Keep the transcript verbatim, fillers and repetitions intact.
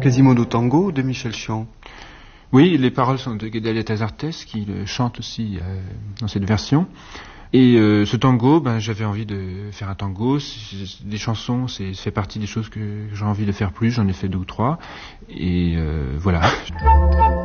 Quasimodo Tango de Michel Chian. Oui, les paroles sont de Guedalia Tazartes qui le chante aussi euh, dans cette version. Et euh, ce tango, ben, j'avais envie de faire un tango. C'est, des chansons, c'est, ça fait partie des choses que j'ai envie de faire plus. J'en ai fait deux ou trois. Et euh, voilà.